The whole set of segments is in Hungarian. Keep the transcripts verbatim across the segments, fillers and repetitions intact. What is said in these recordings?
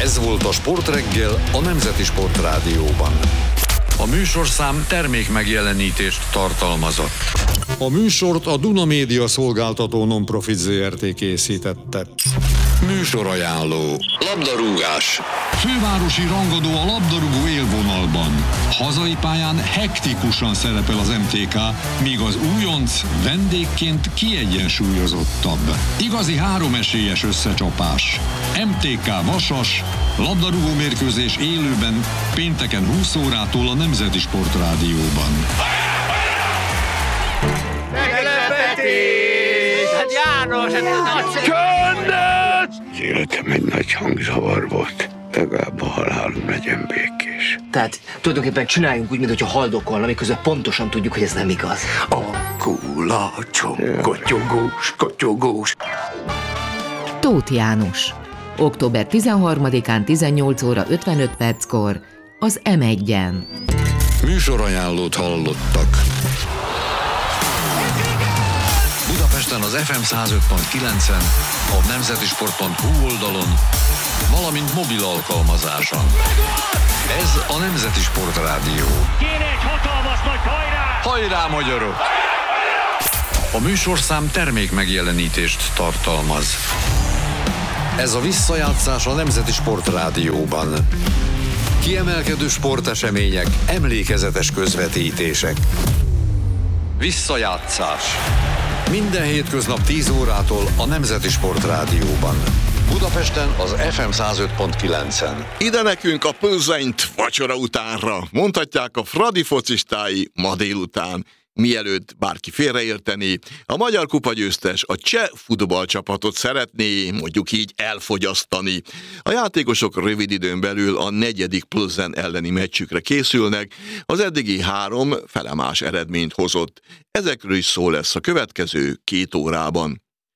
Ez volt a Sportreggel a Nemzeti Sportrádióban. A műsorszám termék megjelenítést tartalmazott. A műsort a Duna Média szolgáltató non-profit zé er té készítette. Műsorajánló. Labdarúgás. Fővárosi rangadó a labdarúgó élvonalban. Hazai pályán hektikusan szerepel az em té ká, míg az újonc vendégként kiegyensúlyozottabb. Igazi háromesélyes összecsapás. em té ká Vasas, labdarúgó mérkőzés élőben pénteken húsz órától a Nemzeti Sportrádióban. Meglepetés! Hát János, ez nagy... Csöndet! Az életem egy nagy hangzavar volt. Legalább a halálom legyen békés. Tehát tulajdonképpen csináljunk úgy, mintha haldokolna, miközben pontosan tudjuk, hogy ez nem igaz. A kulacsom, kotyogós, kotyogós. Tóth János. október tizenharmadikán tizennyolc óra ötvenöt perckor az em egyen. Műsorajánlót hallottak. Budapesten az ef em száz öt pont kilencen, a nemzetisport pont hú oldalon, valamint mobil alkalmazáson. Ez a Nemzeti Sportrádió. Kéne egy hatalmas nagy hajrá! Hajrá, magyarok! A műsorszám termék megjelenítést tartalmaz. Ez a visszajátszás a Nemzeti Sportrádióban. Kiemelkedő sportesemények, emlékezetes közvetítések. Visszajátszás. Minden hétköznap tíz órától a Nemzeti Sportrádióban. Budapesten az ef em száz öt pont kilencen. Ide nekünk a Plzenyt vacsora utánra, mondhatják a Fradi focistái ma délután. Mielőtt bárki félreérteni, a magyar kupagyőztes a cseh futballcsapatot szeretné, mondjuk így, elfogyasztani. A játékosok rövid időn belül a negyedik Plzen elleni meccsükre készülnek, az eddigi három felemás eredményt hozott. Ezekről is szó lesz a következő két órában.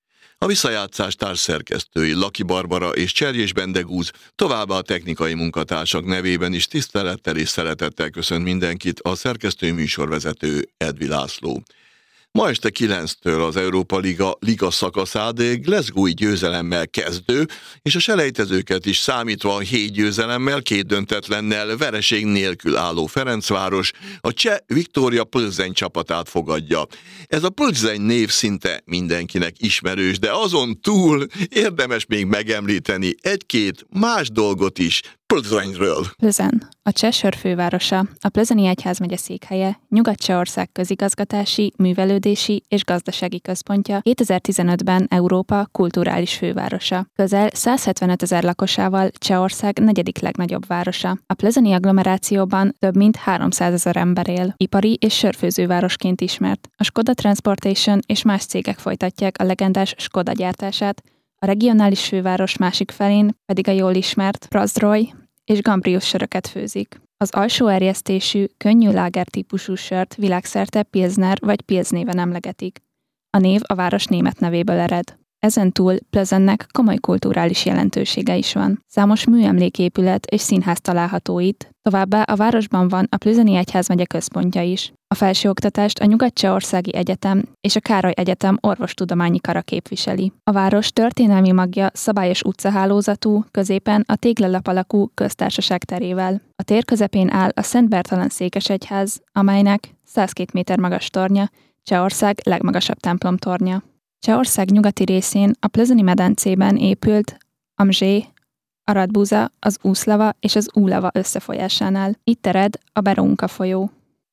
A visszajátszás társszerkesztői Laki Barbara és Cserjés Bendegúz, továbbá a technikai munkatársak nevében is tisztelettel és szeretettel köszönt mindenkit a szerkesztő műsorvezető Edvi László. Ma este kilenctől az Európa Liga liga szakaszát Glasgow-i győzelemmel kezdő, és a selejtezőket is számítva a hét győzelemmel, két döntetlennel, vereség nélkül álló Ferencváros a cseh Viktória Plzeň csapatát fogadja. Ez a Plzeň név szinte mindenkinek ismerős, de azon túl érdemes még megemlíteni egy-két más dolgot is Plzeňről. Plzeň, a cseh sörfővárosa, a Plzeňi egyházmegye székhelye, Nyugat-Csehország közigazgatási, művelődési és gazdasági központja, kétezer-tizenötben Európa kulturális fővárosa. Közel száz hetvenöt ezer lakosával Csehország negyedik legnagyobb városa. A plzeňi agglomerációban több mint háromszázezer ember él. Ipari és sörfőzővárosként ismert. A Skoda Transportation és más cégek folytatják a legendás Skoda gyártását, a regionális főváros másik felén pedig a jól ismert Prazdroj és Gambrius söröket főzik. Az alsó erjesztésű, könnyű láger típusú sört világszerte Pilsner vagy Pils néven emlegetik. A név a város német nevéből ered. Ezen túl Plzeňnek komoly kulturális jelentősége is van. Számos műemléképület és színház található itt, továbbá a városban van a Plzeňi egyházmegye központja is. A felsőoktatást a Nyugat-Csehországi Egyetem és a Károly Egyetem orvostudományi kara képviseli. A város történelmi magja szabályos utcahálózatú, középen a téglalap alakú köztársaság terével. A tér közepén áll a Szent Bertalan székesegyház, amelynek száz két méter magas tornya, Csehország legmagasabb templomtornya. Csehország nyugati részén a Plzeňi medencében épült a Mzsé, a Radbuza, az Úszlava és az Úlava összefolyásánál. Itt ered a Berounka folyó.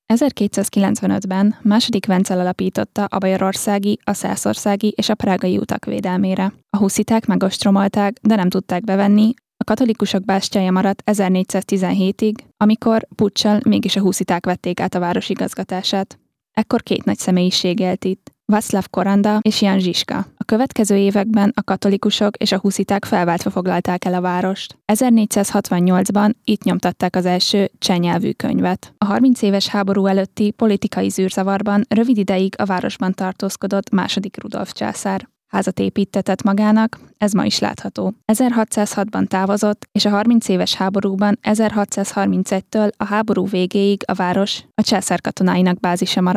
ezerkétszázkilencvenötben második Vencel alapította a bajorországi, a szászországi és a prágai utak védelmére. A husziták megostromolták, de nem tudták bevenni, a katolikusok bástyája maradt ezernégyszáztizenhétig, amikor puccsal mégis a husziták vették át a város igazgatását. Ekkor két nagy személyiség élt itt, Václav Koranda és Jan Žižka. A következő években a katolikusok és a husziták felváltva foglalták el a várost. ezernégyszázhatvannyolcban itt nyomtatták az első cseh nyelvű könyvet. A harminc éves háború előtti politikai zűrzavarban rövid ideig a városban tartózkodott második Rudolf császár. Házat építtetett magának, ez ma is látható. ezerhatszázhatban távozott, és a harminc éves háborúban ezerhatszázharmincegytől a háború végéig a város a császár katonáinak bázisa maradt.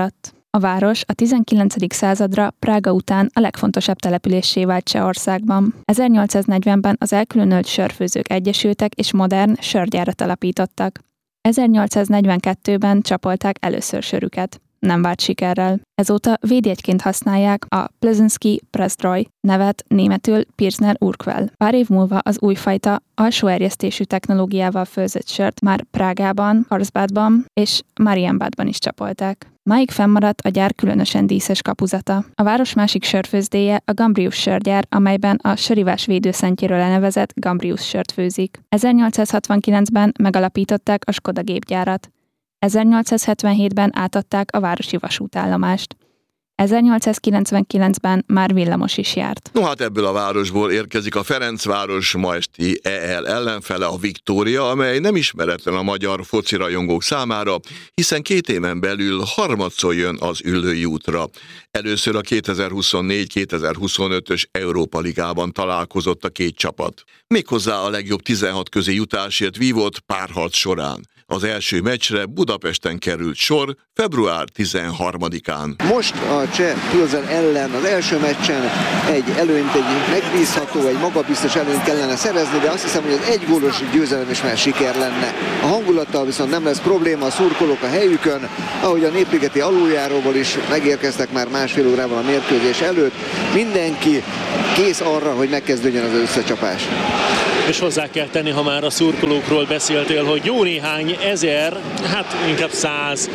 A város a tizenkilencedik századra Prága után a legfontosabb településsé vált Csehországban. ezernyolcszáznegyvenben az elkülönült sörfőzők egyesültek és modern sörgyárat alapítottak. ezernyolcszáznegyvenkettőben csapolták először sörüket. Nem vált sikerrel. Ezóta védjegyként használják a Plzeňský Prstroj nevet, németül Pilsner Urquell. Pár év múlva az újfajta, alsó erjesztésű technológiával főzött sört már Prágában, Karlsbadban és Marienbadban is csapolták. Máig fennmaradt a gyár különösen díszes kapuzata. A város másik sörfőzdéje a Gambrius sörgyár, amelyben a sörivás védőszentjéről elnevezett Gambrius sört főzik. ezernyolcszázhatvankilencben megalapították a Skoda gépgyárat. ezernyolcszázhetvenhétben átadták a városi vasútállomást. ezernyolcszázkilencvenkilencben már villamos is járt. No hát ebből a városból érkezik a Ferencváros ma esti é el ellenfele, a Viktória, amely nem ismeretlen a magyar focirajongók számára, hiszen két éven belül harmadszor jön az Üllői útra. Először a kétezer-huszonnégy kétezer-huszonötös Európa Ligában találkozott a két csapat. Méghozzá a legjobb tizenhat közé jutásért vívott párharc során. Az első meccsre Budapesten került sor február tizenharmadikán. Most a cseh Pilsen ellen az első meccsen egy előnyt, egy megbízható, egy magabiztos előnyt kellene szerezni, de azt hiszem, hogy az egy gólos győzelem is már siker lenne. A hangulattal viszont nem lesz probléma, a szurkolók a helyükön, ahogy a Népligeti aluljáróból is megérkeztek már másfél órával a mérkőzés előtt. Mindenki kész arra, hogy megkezdődjön az összecsapás. És hozzá kell tenni, ha már a szurkolókról beszéltél, hogy jó néhány ezer, hát inkább száz,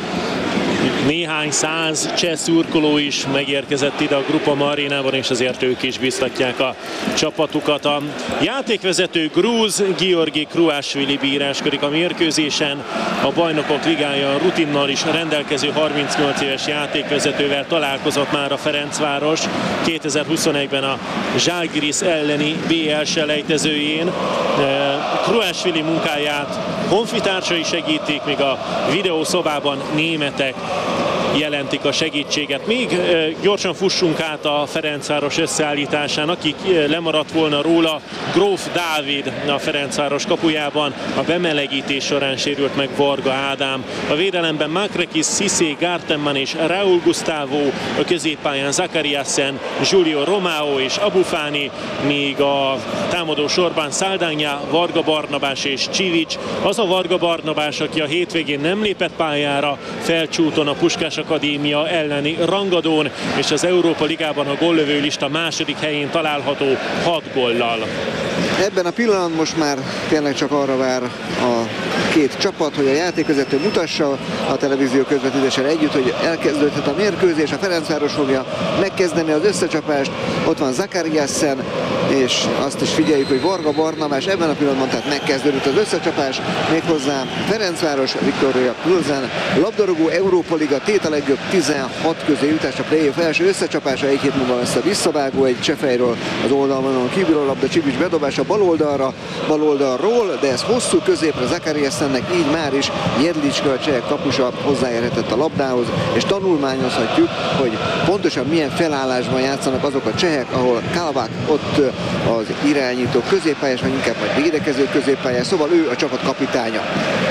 néhány száz cseh szurkoló is megérkezett ide a Grupama arénában, és azért ők is biztatják a csapatukat. A játékvezető grúz Giorgi Kruásvili bíráskodik a mérkőzésen. A Bajnokok Ligája rutinnal is rendelkező harmincnyolc éves játékvezetővel találkozott már a Ferencváros kétezer-huszonegyben a Žalgiris elleni bé el selejtezőjén. Kruásvili munkáját honfitársai segítik, míg a videószobában németek jelentik a segítséget. Még gyorsan fussunk át a Ferencváros összeállításán, akik lemaradt volna róla. Gróf Dávid a Ferencváros kapujában, a bemelegítés során sérült meg Varga Ádám. A védelemben Makrekis, Cissé, Gartenman és Raúl Gustavo, a középpályán Zakariasen, Giulio Romao és Abufáni, míg a támadó sorban Saldanha, Varga Barnabás és Csivics. Az a Varga Barnabás, aki a hétvégén nem lépett pályára, felcsúton a Puskás Akadémia elleni rangadón, és az Európa Ligában a góllövő lista második helyén található hat góllal. Ebben a pillanatban most már tényleg csak arra vár a két csapat, hogy a játékvezető mutassa a televízió közvetítéssel együtt, hogy elkezdődhet a mérkőzés. A Ferencváros fogja megkezdeni az összecsapást. Ott van Zakariasen, és azt is figyeljük, hogy Varga Barnabás. Ebben a pillanatban tehát megkezdődött az összecsapás, méghozzá Ferencváros, Viktória Pilsen, labdarúgó Európa Liga, tét a legjobb tizenhat közé jutás, a play-off első összecsapása. Egy hét múlva lesz a visszavágó, egy csefejről az oldalon kívülről labda, Csibics bedobása bal oldalra, bal oldalról, de ez hosszú középre Zakariasennek, így már is Jedlicska, a cseh kapusa hozzáérhetett a labdához, és tanulmányozhatjuk, hogy pontosan milyen felállásban játszanak azok a csehek, ahol Kalvák ott az irányító középpályás, vagy inkább majd védekező középpályás, szóval ő a csapat kapitánya.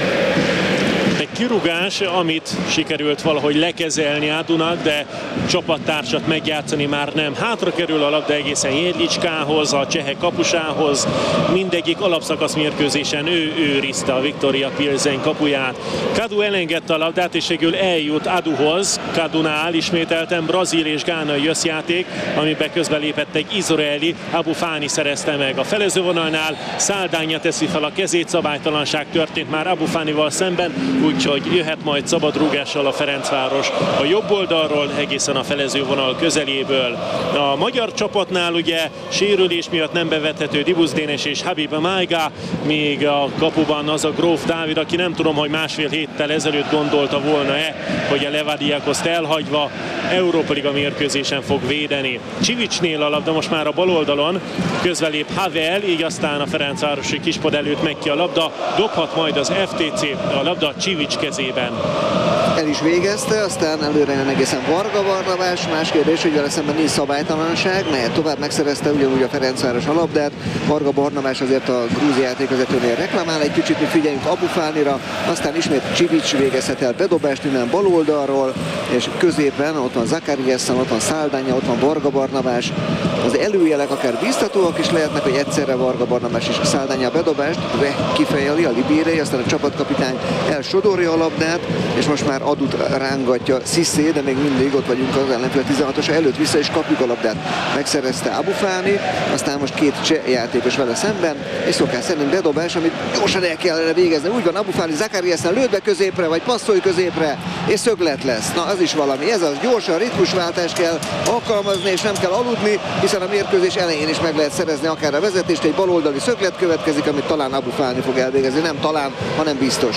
Egy kirúgás, amit sikerült valahogy lekezelni Adunak, de csapattársat megjátszani már nem. Hátra kerül a labda egészen Jedlicskához, a csehek kapusához. Mindegyik alapszakasz mérkőzésen ő őrizte a Viktória Pilsen kapuját. Kadu elengedte a labdát, és végül eljut Aduhoz. Kadunál ismételten brazil és gánai összjáték, amiben közben lépett egy izraeli, Abufáni szerezte meg. A felezővonalnál Saldanha teszi fel a kezét, szabálytalanság történt már Abufánival szemben, úgyhogy jöhet majd szabadrúgással a Ferencváros a jobb oldalról, egészen a felezővonal közeléből. A magyar csapatnál ugye sérülés miatt nem bevethető Dibusz Dénes és Habib Maiga, még a kapuban az a Gróf Dávid, aki nem tudom, hogy másfél héttel ezelőtt gondolta volna-e, hogy a Levadiakoszt elhagyva Európa Liga mérkőzésen fog védeni. Csivicsnél a labda most már a bal oldalon, közvelép Havel, így aztán a Ferencvárosi kispad előtt megy ki a labda, dobhat majd az ef té cé, a labda Csivics kezében. el is végezte, aztán előre jön egészen Varga Barnabás. Más kérdés, hogy vele szemben nincs szabálytalanság, mert tovább megszerezte ugyanúgy a Ferencváros a labdát. Varga Barnabás azért a grúz játékvezetőnél reklamál egy kicsit, mi figyeljünk Abufánira, aztán ismét Csivics végezhet el bedobást innen bal oldalról, és középen ott van Zakariasen, ott van Saldánya, ott van Varga Barnabás. Az előjelek akár biztatóak is lehetnek, hogy egyszerre Varga Barnabás és Saldánya a bedobást, kifejeli a libérei, aztán a csapatkapitány elsodorja a labdát, és most már Adut rángatja Cissé, de még mindig ott vagyunk az ellenfél tizenhatosa előtt, vissza és kapjuk a labdát. Megszerezte Abufáni, aztán most két cseh játékos vele szemben, és szokás szerint bedobás, amit gyorsan el kellene végezni. Úgy van, Abufáni, Zakariasen lőd be középre, vagy passzolj középre, és szöglet lesz. Na, az is valami. Ez az, gyorsan ritmusváltást kell alkalmazni, és nem kell aludni, hiszen a mérkőzés elején is meg lehet szerezni akár a vezetést. Egy baloldali szöglet következik, amit talán Abufáni fog elvégezni. Nem talán, hanem biztos.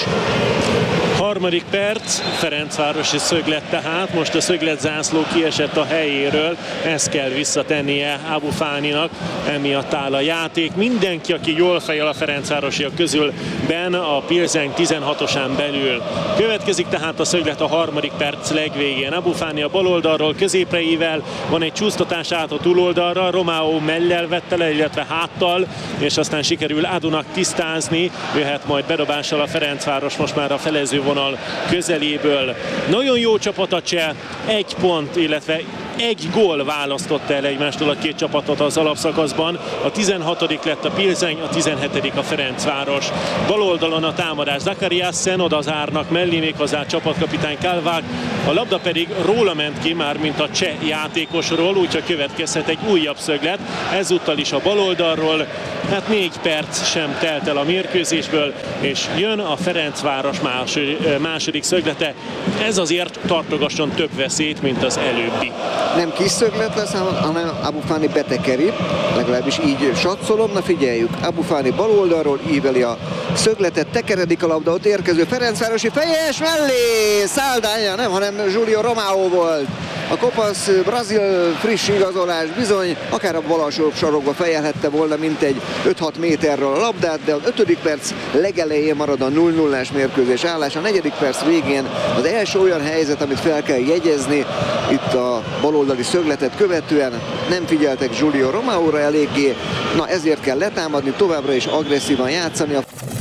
Harmadik perc, Ferencvárosi szöglet tehát, most a szöglet zászló kiesett a helyéről, ezt kell visszatennie Abufáninak, emiatt áll a játék. Mindenki, aki jól fejel a ferencvárosiak közül, ben a Pilsen tizenhatosán belül. Következik tehát a szöglet a harmadik perc legvégén. Abufáni a baloldalról középre ível, van egy csúsztatás át a túloldalra, Romao mellel vette le, illetve háttal, és aztán sikerül Adunak tisztázni, jöhet majd bedobással a Ferencváros most már a felező vonal közeléből. Nagyon jó csapat a cseh, egy pont, illetve egy gól választotta el egymástól a két csapatot az alapszakaszban. A tizenhatodik lett a Pilsen, a tizenhetedik a Ferencváros. Bal oldalon a támadás Zakariasen, oda zárnak mellé, méghozzá csapatkapitány Kálvák. A labda pedig róla ment ki, már mint a cseh játékosról, úgyhogy következhet egy újabb szöglet. Ezúttal is a bal oldalról. Hát négy perc sem telt el a mérkőzésből, és jön a Ferencváros második szöglete. Ez azért tartogasson több veszélyt, mint az előbbi. Nem kis szöglet lesz, hanem Abufáni betekeri, legalábbis így satszolom. Na figyeljük, Abufáni bal oldalról íveli a szögletet, tekeredik a labda, ott érkező Ferencvárosi fejes mellé, Saldánya, nem, hanem Julio Romao volt. A kopasz brazil friss igazolás bizony, akár a bal alsó sarokba fejelhette volna, mint egy öt-hat méterről a labdát, de az ötödik perc legelején marad a nulla nullás mérkőzés állás. A negyedik perc végén az első olyan helyzet, amit fel kell jegyezni, itt a baloldali szögletet követően nem figyeltek Julio Romaóra eléggé, na ezért kell letámadni, továbbra is agresszívan játszani.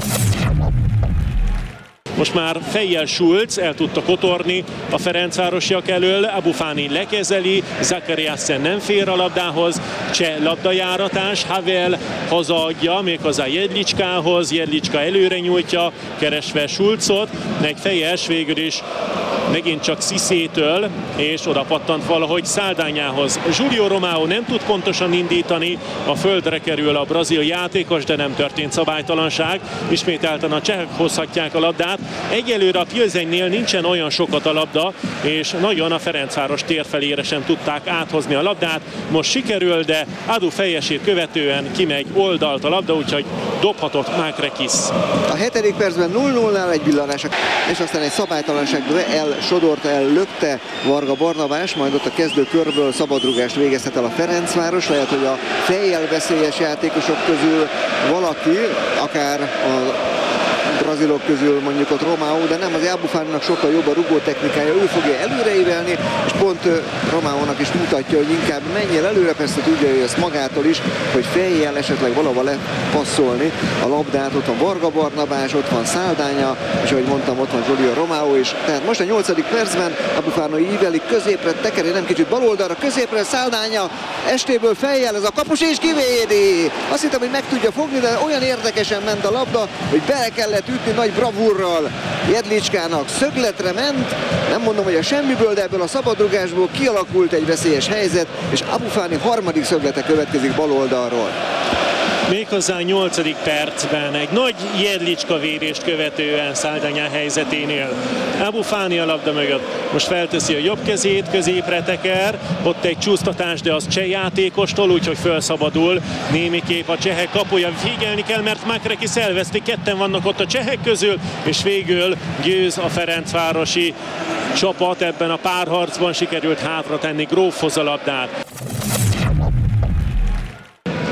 Most már fejjel Schulz el tudta kotorni a ferencvárosiak elől, Abufáni lekezeli, Zakariasen nem fér a labdához, cseh labdajáratás, Havel hazaadja méghozzá Jedlicskához, Jedlicska előre nyújtja, keresve Schulzot, meg fejes végül is megint csak Cissétől, és oda pattant valahogy Saldányához. Julio Romao nem tud pontosan indítani, a földre kerül a brazil játékos, de nem történt szabálytalanság. Ismételten a csehek hozhatják a labdát. Egyelőre a Pilsennél nincsen olyan sokat a labda, és nagyon a Ferencváros térfelére sem tudták áthozni a labdát. Most sikerül, de Adu fejesét követően kimegy oldalt a labda, úgyhogy dobhatott Mákrekis. A hetedik percben nulla nullnál egy villanás, és aztán egy szabálytalanságból elsodorta, ellökte Varga Barnabás, majd ott a kezdő körből szabadrugást végezhet el a Ferencváros. Lehet, hogy a fejjel veszélyes játékosok közül valaki, akár a brazilok közül mondjuk ott Romao, de nem, az Abufáninak sokkal jobb a rugó technikája, ő fogja előreívelni, és pont Romaónak is mutatja, hogy inkább menjél előre, persze tudja ő ezt magától is, hogy fejjel esetleg valahol lepasszolni a labdát. Ott van Varga Barnabás, ott van Saldánya, és ahogy mondtam, ott van Julio Romao is. Tehát most a nyolcadik percben Abufáni íveli középre, tekeri nem kicsit baloldalra, középre Saldánya, estéből fejjel, ez a kapus és kivédi. Azt hittem, hogy meg tudja fogni, de olyan érdekesen ment a labda, hogy bele kellett ütni nagy bravúrral. Jedlicskának szögletre ment, nem mondom, hogy a semmiből, de ebből a szabadrugásból kialakult egy veszélyes helyzet, és Abufáni harmadik szöglete következik bal oldalról. Méghozzá a nyolcadik percben egy nagy Jedlicska vérést követően Saldánya helyzeténél. Abufáni a labda mögött. Most felteszi a jobb kezét, középre teker, ott egy csúsztatás, de az cseh játékostól, úgyhogy felszabadul. Némiképp a csehek kapuja, figyelni kell, mert Mákrekis elveszti, ketten vannak ott a csehek közül, és végül győz a ferencvárosi csapat. Ebben a párharcban sikerült hátra tenni Grófhoz a labdát.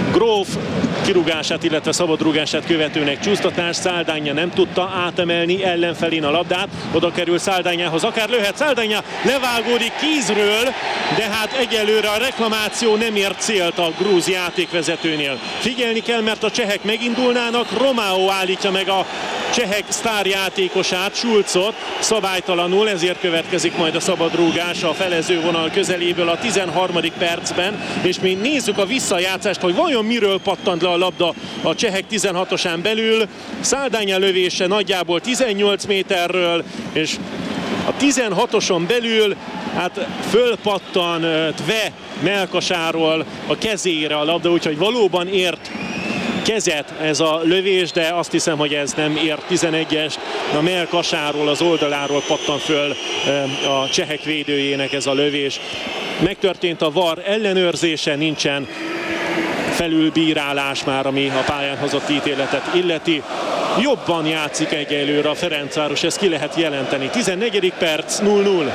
Gróf kirúgását, illetve szabadrúgását követőnek csúsztatás. Saldaña nem tudta átemelni ellenfelén a labdát. Oda kerül Saldañához, akár lőhet. Saldaña levágódik kézről, de hát egyelőre a reklamáció nem ért célt a grúz játékvezetőnél. Figyelni kell, mert a csehek megindulnának. Romao állítja meg a csehek sztárjátékosát, Schulzot szabálytalanul, ezért következik majd a szabadrúgás a felezővonal közeléből a tizenharmadik percben, és mi nézzük a visszajátszást, hogy vajon miről pattant le a labda a csehek tizenhatosán belül. Saldaña lövése nagyjából tizennyolc méterről, és a tizenhatoson belül hát fölpattan Tve melkasáról a kezére a labda, úgyhogy valóban ért kezet ez a lövés, de azt hiszem, hogy ez nem ért tizenegyes. A melkasáról, az oldaláról pattan föl a csehek védőjének ez a lövés. Megtörtént a VAR ellenőrzése, nincsen felülbírálás már, ami a pályán hozott ítéletet illeti. Jobban játszik egyelőre a Ferencváros, ezt ki lehet jelenteni. tizennegyedik perc, nulla nulla.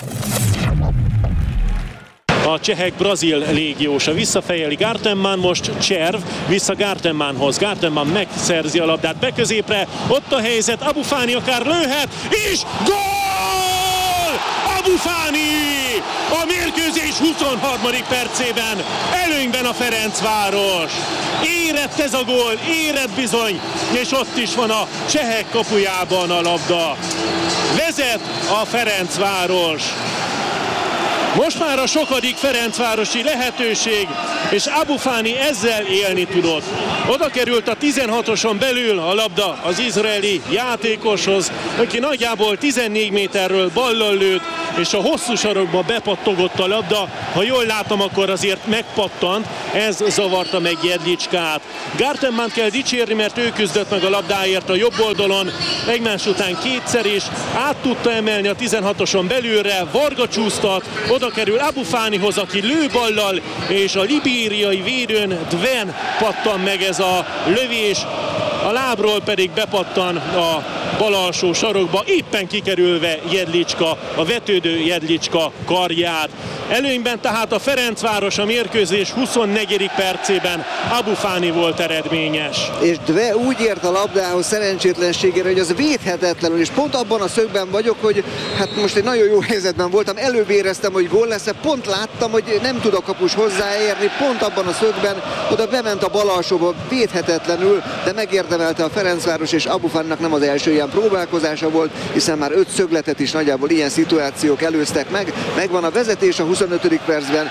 A csehek brazil légiósa visszafejeli Gartenmann, most Cserv vissza Gartenmannhoz. Gartenmann megszerzi a labdát beközépre, ott a helyzet, Abu Fani akár lőhet, és gól! Abu Fani! A mérkőzés huszonharmadik percében előnyben a Ferencváros. Érett ez a gól, érett bizony, és ott is van a csehek kapujában a labda. Vezet a Ferencváros. Most már a sokadik ferencvárosi lehetőség, és Abu Fani ezzel élni tudott. Oda került a tizenhatoson belül a labda az izraeli játékoshoz, aki nagyjából tizennégy méterről ballal lőtt, és a hosszú sarokba bepattogott a labda. Ha jól látom, akkor azért megpattant, ez zavarta meg Jedlicskát. Gartenmann kell dicsérni, mert ő küzdött meg a labdáért a jobb oldalon, egymás után kétszer is, át tudta emelni a tizenhatoson belülre, Varga csúsztat, oda kerül Abu Fanihoz, aki lő ballal, és a libériai védőn Dven pattan meg ez a lövés, a lábról pedig bepattan a bal alsó sarokba, éppen kikerülve Jedlicska, a vetődő Jedlicska karját. Előnyben tehát a Ferencváros, a mérkőzés huszonnegyedik percében Abu Fani volt eredményes. És Dve úgy ért a labdához szerencsétlenségére, hogy az védhetetlenül, és pont abban a szögben vagyok, hogy hát most egy nagyon jó helyzetben voltam, előbb éreztem, hogy gól lesz, pont láttam, hogy nem tud a kapus hozzáérni, pont abban a szögben oda bement a bal alsóba védhetetlenül, de megérdemelte a Ferencváros, és Abu Faninak nem az első ilyen próbálkozása volt, hiszen már öt szögletet is nagyjából ilyen szituációk előztek meg. Megvan a vezetés a huszonötödik percben.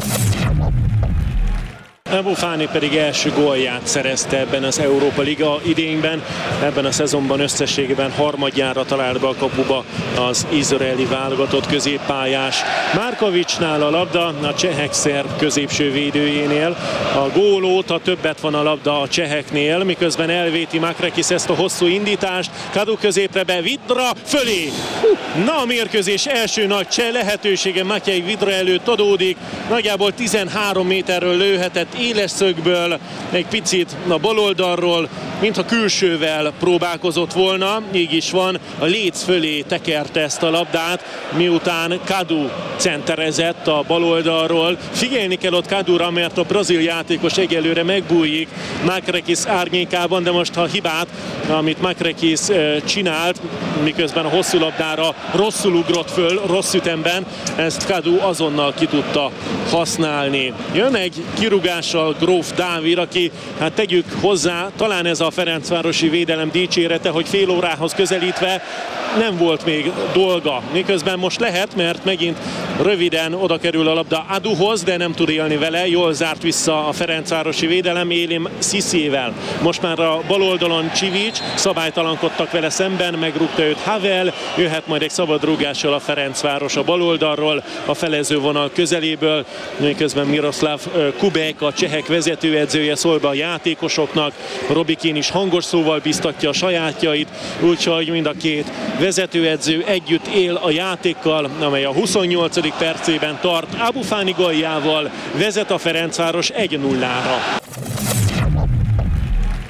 Abu Fani pedig első gólját szerezte ebben az Európa Liga idényben. Ebben a szezonban összességében harmadjára talált be a kapuba az izraeli válogatott középpályás. Márkovicsnál a labda, a csehek szerb középső védőjénél. A gól óta többet van a labda a cseheknél, miközben elvéti Makrekis ezt a hosszú indítást. Kadu középre be, Vidra fölé. Na, a mérkőzés első nagy cseh lehetősége Matej Vidra előtt adódik. Nagyjából tizenhárom méterről lőhetett éles szögből, egy picit a baloldalról, mintha külsővel próbálkozott volna, így is van, a léc fölé tekerte ezt a labdát, miután Kadu centerezett a baloldalról. Figyelni kell ott Kadura, mert a brazil játékos egyelőre megbújik Makrekis árnyékában, de most a hibát, amit Makrekis csinált, miközben a hosszú labdára rosszul ugrott föl, rossz ütemben, ezt Kadu azonnal ki tudta használni. Jön egy kirúgással Gróf Dávid, aki, hát tegyük hozzá, talán ez a ferencvárosi védelem dicsérete, hogy fél órához közelítve nem volt még dolga. Miközben most lehet, mert megint röviden oda kerül a labda Aduhoz, de nem tud élni vele. Jól zárt vissza a ferencvárosi védelem Élim Sziszével. Most már a bal oldalon Csivics, szabálytalankodtak vele szemben, megrúgta őt Havel, jöhet majd egy szabadrúgással a Ferencváros a bal oldalról, a felezővonal közeléből, miközben Miroslav Kubek, a csehek vezetőedzője szól be a játékosoknak, Robikin is hangos szóval biztatja a sajátjait, úgyhogy mind a két vezetőedző együtt él a játékkal, amely a huszonnyolcadik percében tart. Abu Fani góljával vezet a Ferencváros egy nullára.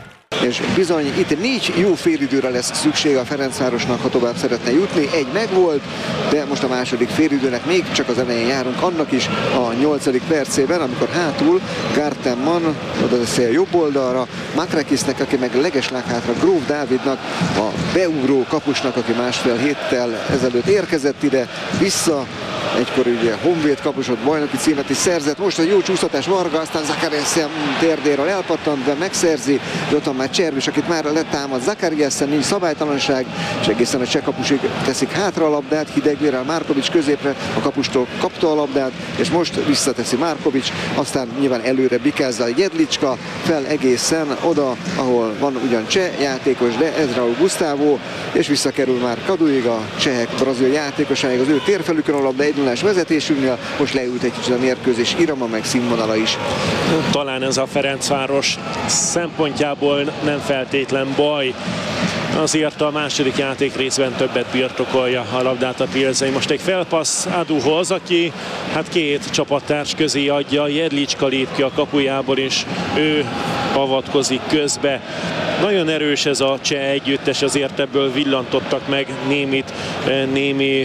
és bizony itt négy jó félidőre lesz szüksége a Ferencvárosnak, ha tovább szeretne jutni. Egy megvolt, de most a második félidőnek még csak az elején járunk, annak is a nyolcadik percében, amikor hátul Gartenmann oda teszi a jobb oldalra, Makrakisnek, aki meg legesleg hátra Gróf Dávidnak, a beugró kapusnak, aki másfél héttel ezelőtt érkezett ide, vissza, egykor ugye Honvéd kapusod bajnoki címet is szerzett, most a jó csúsztatás Varga, aztán Zakariasen térdéről elpattantva megszerzi, de ott van már Cservis, akit már letámad Zakariasen, nincs szabálytalanság, és egészen a cseh kapusig teszik hátra a labdát, Hidegvérrel Márkovics középre, a kapustól kapta a labdát, és most visszateszi Márkovics, aztán nyilván előre bikázza a Jedlicska, fel egészen oda, ahol van ugyan cseh játékos, de ez Raúl Gustavo, és visszakerül már Kaduig, a csehek brazil játékosáig, az ő térfelükön a labda egy nullás vezetésünknél, most leült egy kicsit a mérkőzés irama meg színvonala is. Talán ez a Ferencváros szempontjából nem feltétlen baj. Azért a második játék részben többet birtokolja a labdát a Pilsen. Most egy felpassz Aduhoz, aki hát két csapattárs közé adja, Jedlicska lép ki a kapujából, és ő avatkozik közbe. Nagyon erős ez a cseh együttes, azért ebből villantottak meg némit, némi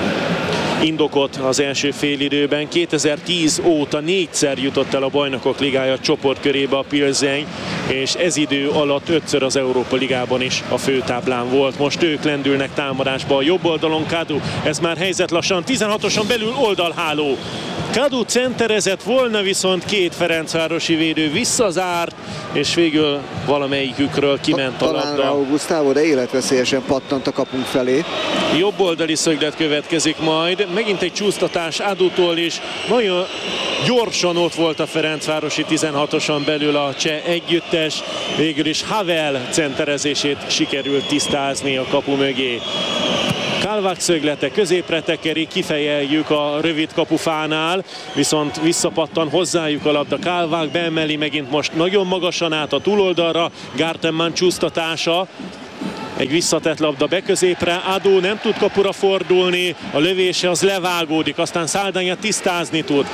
indokot az első félidőben. kétezer-tíz óta négyszer jutott el a Bajnokok Ligája csoportkörébe a Pilsen, és ez idő alatt ötször az Európa Ligában is a főtáblán volt. Most ők lendülnek támadásba a jobb oldalon, Kadu, ez már helyzet lassan, tizenhatoson belül oldalháló. Kadu centerezett volna, viszont két ferencvárosi védő visszazárt, és végül valamelyikükről kiment a labda. Talán Raúl Gustavo, de életveszélyesen pattant a kapunk felé. Jobb oldali szöglet következik majd, megint egy csúsztatás Adutól is. Nagyon gyorsan ott volt a ferencvárosi tizenhatoson belül a cseh együttes, végül is Havel centerezését sikerült tisztázni a kapu mögé. Kálvák szöglete középre tekeri, kifejeljük a rövid kapufánál, viszont visszapattan hozzájuk a labda. Kálvák beemeli megint most nagyon magasan át a túloldalra, Gartenmann csúsztatása. Egy visszatett labda beközépre, Adu nem tud kapura fordulni, a lövése az levágódik, aztán Saldanha tisztázni tud.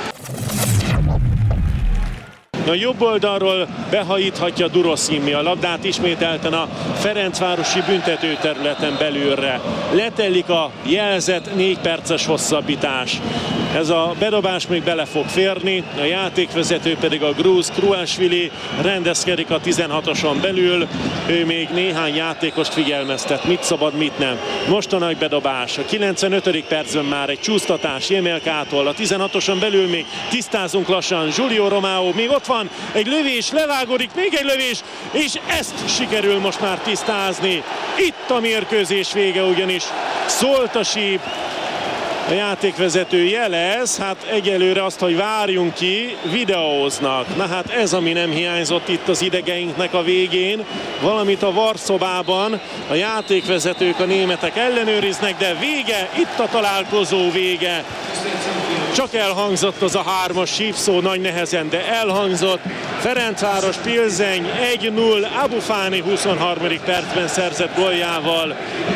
A jobb oldalról behajíthatja Duroszimmi a labdát ismételten a ferencvárosi büntetőterületen belülre. Letellik a jelzett négy perces hosszabbítás. Ez a bedobás még bele fog férni, a játékvezető pedig a grúz Kruasvili rendezkedik a tizenhatoson belül, ő még néhány játékost figyelmeztet, mit szabad, mit nem. Most a nagy bedobás, a kilencvenötödik percben már egy csúsztatás Jemelkától, a tizenhatoson belül még tisztázunk lassan, Julio Romao még ott van, egy lövés, levágódik, még egy lövés, és ezt sikerül most már tisztázni. Itt a mérkőzés vége, ugyanis szólt a síp. A játékvezető jelez, hát egyelőre azt, hogy várjunk ki, videóznak. Na hát ez, ami nem hiányzott itt az idegeinknek a végén. Valamit a varszobában a játékvezetők, a németek ellenőriznek, de vége, itt a találkozó vége. Csak elhangzott az a hármas sípszó nagy nehezen, de elhangzott. Ferencváros Pilsen egy null, Abufáni huszonharmadik percben szerzett góljával.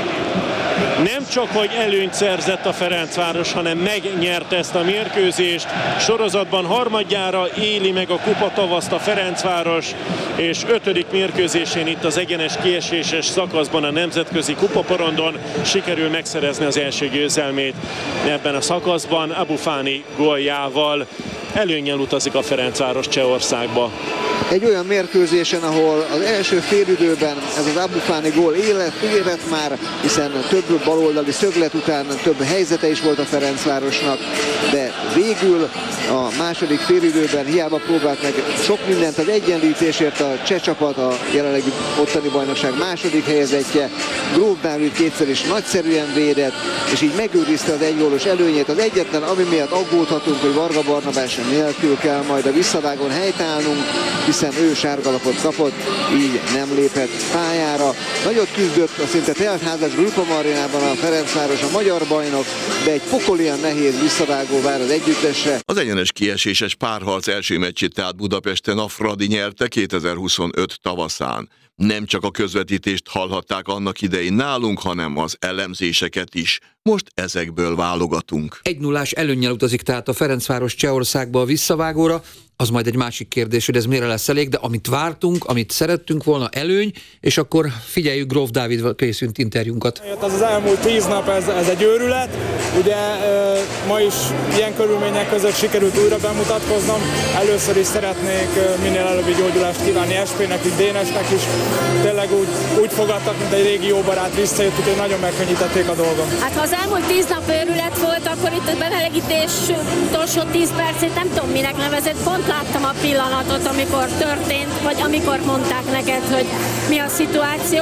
Nem csak, hogy előnyt szerzett a Ferencváros, hanem megnyerte ezt a mérkőzést. Sorozatban harmadjára éli meg a kupa tavaszt a Ferencváros, és ötödik mérkőzésén itt az egyenes kieséses szakaszban a nemzetközi kupaporondon sikerül megszerezni az első győzelmét. Ebben a szakaszban Abufáni góljával előnnyel utazik a Ferencváros Csehországba. Egy olyan mérkőzésen, ahol az első félidőben ez az Abufáni gól élet, élet már, hiszen több baloldali szöglet után több helyzete is volt a Ferencvárosnak, de végül a második félidőben hiába próbált meg sok mindent az egyenlítésért a cseh csapat, a jelenlegi ottani bajnokság második helyezettje. Gróf Dávid kétszer is nagyszerűen védett, és így megőrizte az egygólos előnyét. Az egyetlen, ami miatt aggódhatunk, hogy Varga Barnabás nélkül kell majd a visszavágón helytállnunk, hiszen ő sárgalapot kapott, így nem lépett pályára. Nagyot küzdött a szinte teltházas Grupa Arénában a Ferencváros, a magyar bajnok, de egy pokolian nehéz visszavágó vár az együttesre. Az egyenes kieséses párharc első meccsét tehát Budapesten a Fradi nyerte kétezer-huszonöt tavaszán. Nem csak a közvetítést hallhatták annak idején nálunk, hanem az elemzéseket is. Most ezekből válogatunk. Egy nullás előnnyel utazik tehát a Ferencváros Csehországba a visszavágóra. Az majd egy másik kérdés, hogy ez mire lesz elég, de amit vártunk, amit szerettünk volna, előny, és akkor figyeljük Gróf Dávid készült interjúnkat. Az az elmúlt tíz nap, ez, ez egy őrület. Ugye ma is ilyen körülmények között sikerült újra bemutatkoznom. Először is szeretnék minél előbbi gyógyulást kívánni es pé-nek, úgy Dénesnek is. Tényleg úgy, úgy fogadtak, mint egy régi jó barát visszajött, úgyhogy nagyon megkönnyítették a dolgom. Hát ha az elmúlt tíz nap őrület volt, akkor itt a bemelegítés utolsó tíz percét nem tudom minek nevezett, pont láttam a pillanatot, amikor történt, vagy amikor mondták neked, hogy mi a szituáció.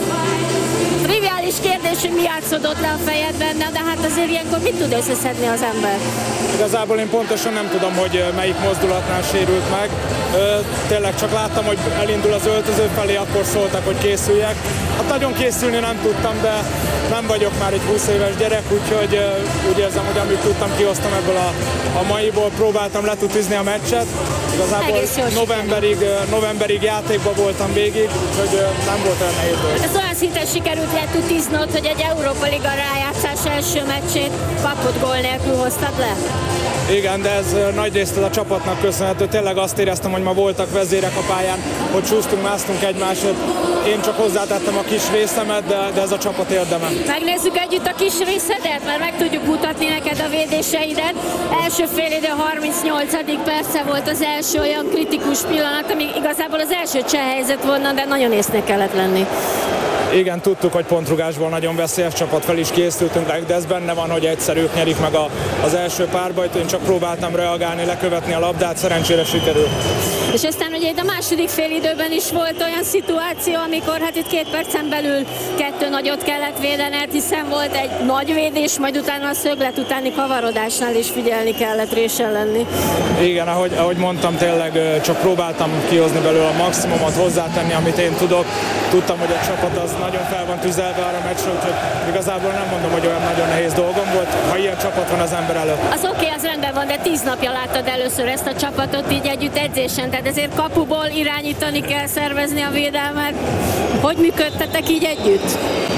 Triviális kérdés, hogy mi játszódott le a fejedben, de hát azért ilyenkor mit tud összeszedni az ember? Igazából én pontosan nem tudom, hogy melyik mozdulatnál sérült meg. Tényleg csak láttam, hogy elindul az öltöző felé, akkor szóltak, hogy készüljek. Hát nagyon készülni nem tudtam, de nem vagyok már egy húsz éves gyerek, úgyhogy úgy érzem, hogy amit tudtam, kihoztam ebből a, a maiból, próbáltam letutizni a meccset. Igazából novemberig, novemberig játékban voltam végig, úgyhogy nem volt olyan nehéz dolog. Ez olyan szinten sikerült letutiznod, hogy egy Európa Liga rájátszás első meccsét kapott gól nélkül hoztad le? Igen, de ez nagy részt a csapatnak köszönhető. Tényleg azt éreztem, hogy ma voltak vezérek a pályán, hogy csúsztunk, másztunk egymásért. Én csak hozzátettem a kis részemet, de, de ez a csapat érdeme. Megnézzük együtt a kis részedet, mert meg tudjuk mutatni neked a védéseidet. Első félidő harmincnyolcadik perce volt az első olyan kritikus pillanat, ami igazából az első cseh helyzet volna, de nagyon észnek kellett lenni. Igen, tudtuk, hogy pontrugásból nagyon veszélyes csapat, fel is készültünk rá, de ez benne van, hogy egyszer ők nyerik meg a, az első párbajt, én csak próbáltam reagálni, lekövetni a labdát, szerencsére sikerült. És aztán ugye itt a második félidőben is volt olyan szituáció, amikor hát itt két percen belül kettő nagyot kellett védened, hiszen volt egy nagy védés, majd utána a szöglet utáni kavarodásnál is figyelni kellett, résen lenni. Igen, ahogy, ahogy mondtam, tényleg csak próbáltam kihozni belőle a maximumot, hozzátenni, amit én tudok. Tudtam, hogy a csapat az nagyon fel van tüzelve arra a meccsre, úgyhogy igazából nem mondom, hogy olyan nagyon nehéz dolgom volt, ha ilyen csapat van az ember előtt. Az oké, okay, az rendben van, de tíz napja láttad először ezt a csapatot így együtt edzésen, tehát ezért kapuból irányítani kell, szervezni a védelmet. Hogy működtetek így együtt?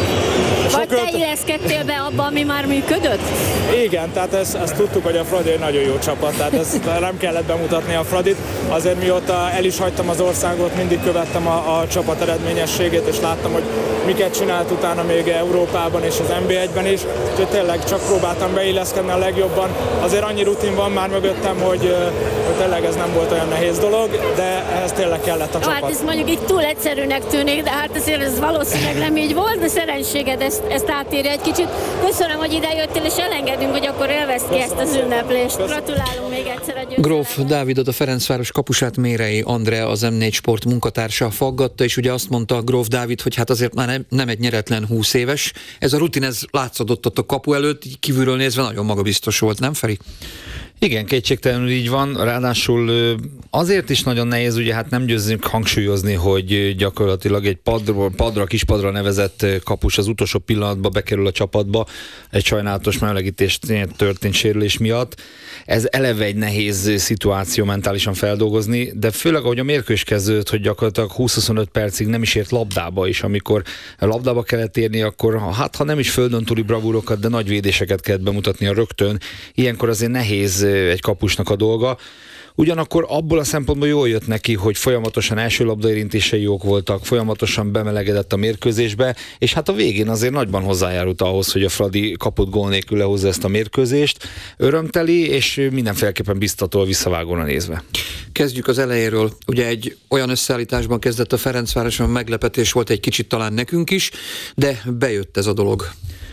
Vagy te illeszkedtél be abba, ami már működött? Igen, tehát ezt, ezt tudtuk, hogy a Fradi egy nagyon jó csapat, tehát ezt nem kellett bemutatni a Fradit. Azért mióta el is hagytam az országot, mindig követtem a, a csapat eredményességét, és láttam, hogy miket csinált utána még Európában és az en bé egyben is. Úgyhogy tényleg csak próbáltam beilleszkedni a legjobban. Azért annyi rutin van már mögöttem, hogy, hogy tényleg ez nem volt olyan nehéz dolog, de ehhez tényleg kellett a no, csapat. Hát ez mondjuk így túl egyszerűnek tűnik, de hát azért ez valószínűleg nem így volt, de szerencséged ezt, ezt átírja egy kicsit. Köszönöm, hogy ide jöttél, és elengedünk, hogy akkor élvezd ki ezt az ünneplést. Gratulálunk még egyszer a győzelemnek. Gróf Dávidot, a Ferencváros kapusát Mérei Andrea, az em négy Sport munkatársa faggatta, és ugye azt mondta Gróf Dávid, hogy hát azért már nem, nem egy nyeretlen húsz éves. Ez a rutin, ez látszódott ott a kapu előtt, kívülről nézve nagyon magabiztos volt, nem Feri? Igen, kétségtelenül így van, ráadásul azért is nagyon nehéz, ugye hát nem győzzünk hangsúlyozni, hogy gyakorlatilag egy padra, padra kispadra nevezett kapus az utolsó pillanatban bekerül a csapatba, egy sajnálatos melegítés történt sérülés miatt. Ez eleve egy nehéz szituáció mentálisan feldolgozni, de főleg ahogy a mérkőzés kezdődött, hogy gyakorlatilag húsz-huszonöt percig nem is ért labdába, és amikor labdába kellett érni, akkor hát ha nem is földön túli bravúrokat, de nagy védéseket kellett bemutatnia rögtön, ilyenkor azért nehéz egy kapusnak a dolga. Ugyanakkor abból a szempontból jól jött neki, hogy folyamatosan első labdaérintései jók voltak, folyamatosan bemelegedett a mérkőzésbe, és hát a végén azért nagyban hozzájárult ahhoz, hogy a Fradi kapott gól nélkül lehozza ezt a mérkőzést. Örömteli, és mindenféleképpen biztató a visszavágóra nézve. Kezdjük az elejéről. Ugye egy olyan összeállításban kezdett a Ferencvároson, meglepetés volt egy kicsit talán nekünk is, de bejött ez a dolog.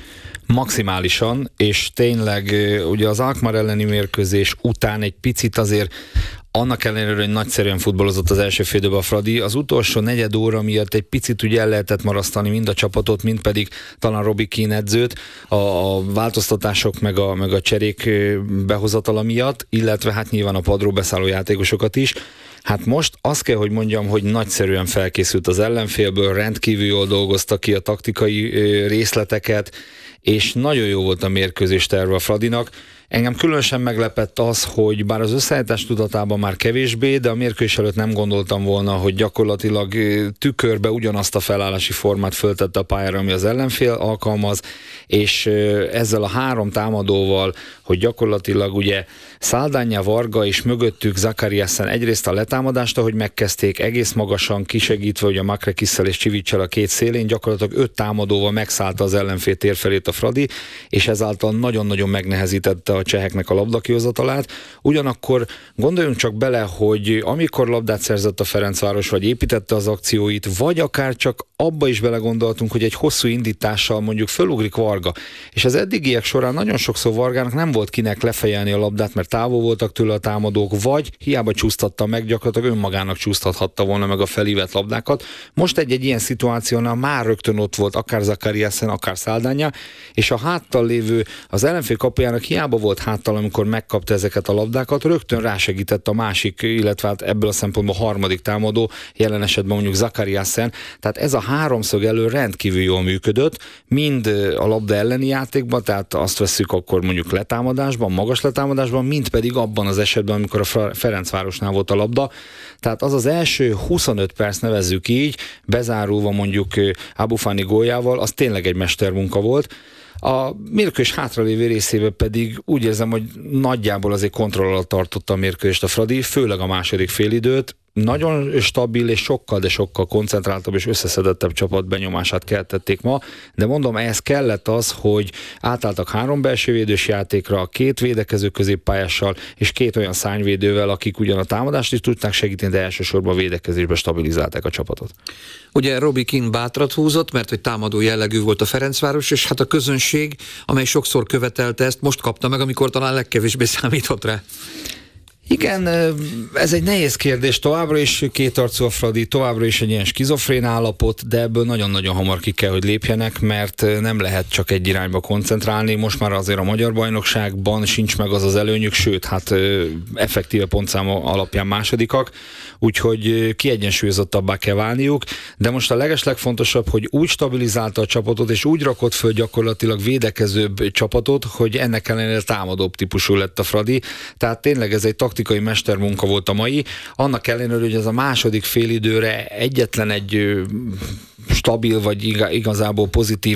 Maximálisan, és tényleg ugye az Alkmaar elleni mérkőzés után egy picit azért annak ellenére, hogy nagyszerűen futballozott az első fél időben a Fradi, az utolsó negyed óra miatt egy picit ugye el lehetett marasztani mind a csapatot, mind pedig talán Robi Keane edzőt a, a változtatások meg a, meg a cserék behozatala miatt, illetve hát nyilván a padról beszálló játékosokat is. Hát most azt kell, hogy mondjam, hogy nagyszerűen felkészült az ellenfélből, rendkívül jól dolgozta ki a taktikai részleteket, és nagyon jó volt a mérkőzés terve a Fradinak. Engem különösen meglepett az, hogy bár az összeállítás tudatában már kevésbé, de a mérkőzés előtt nem gondoltam volna, hogy gyakorlatilag tükörbe ugyanazt a felállási formát föltette a pályára, ami az ellenfél alkalmaz, és ezzel a három támadóval, hogy gyakorlatilag ugye Saldanha, Varga és mögöttük Zakariasen egyrészt a letámadást, ahogy megkezdték, egész magasan kisegítve, hogy a Makrekisszel és Csivicsel a két szélén, gyakorlatilag öt támadóval megszállta az ellenfél térfelét a Fradi, és ezáltal nagyon-nagyon megnehezítette a cseheknek a labdakihozatalát. Ugyanakkor gondoljunk csak bele, hogy amikor labdát szerzett a Ferencváros, vagy építette az akcióit, vagy akár csak abba is belegondoltunk, hogy egy hosszú indítással mondjuk fölugrik Varga, és az eddigiek során nagyon sokszor Vargának nem volt kinek lefejelni a labdát, mert távol voltak tőle a támadók, vagy hiába csúsztatta meg, gyakorlatilag önmagának csúsztathatta volna meg a felívett labdákat. Most egy-egy ilyen szituációnál már rögtön ott volt akár Zakariasen, akár Saldanha, és a háttal lévő, az ellenfél kapujának hiába volt háttal, amikor megkapta ezeket a labdákat, rögtön rásegített a másik, illetve hát ebből a szempontból a harmadik támadó, jelen esetben mondjuk Zakariasen. Tehát ez a háromszög elő rendkívül jól működött, mind a labda elleni játékban, tehát azt vesszük akkor mondjuk letámadásban, magas letámadásban, mind pedig abban az esetben, amikor a Ferencvárosnál volt a labda. Tehát az az első huszonöt perc, nevezzük így, bezárulva mondjuk Abufani góljával, az tényleg egy mestermunka volt. A mérkőzés hátralévő részében pedig úgy érzem, hogy nagyjából azért kontroll alatt tartotta a mérkőzést a Fradi, főleg a második félidőt. Nagyon stabil és sokkal, de sokkal koncentráltabb és összeszedettebb csapat benyomását keltették ma, de mondom, ehhez kellett az, hogy átálltak három belsővédős játékra, két védekező középpályással és két olyan szárnyvédővel, akik ugyan a támadást is tudták segíteni, de elsősorban a védekezésbe stabilizálták a csapatot. Ugye Robbie Keane bátrat húzott, mert hogy támadó jellegű volt a Ferencváros, és hát a közönség, amely sokszor követelte ezt, most kapta meg, amikor talán legkevésbé számított rá. Igen, ez egy nehéz kérdés, továbbra is kétarcú a Fradi, továbbra is egy ilyen skizofrén állapot, de ebből nagyon-nagyon hamar ki kell, hogy lépjenek, mert nem lehet csak egy irányba koncentrálni, most már azért a magyar bajnokságban sincs meg az az előnyük, sőt, hát effektíve pontszáma alapján másodikak, úgyhogy kiegyensúlyozottabbá kell válniuk, de most a legeslegfontosabb, hogy úgy stabilizálta a csapatot, és úgy rakott föl gyakorlatilag védekezőbb csapatot, hogy ennek ellenére támadóbb típusú lett a Fradi, tehát tényleg ez egy taktikai mestermunka volt a mai, annak ellenére, hogy ez a második félidőre egyetlen egy stabil, vagy igazából pozitív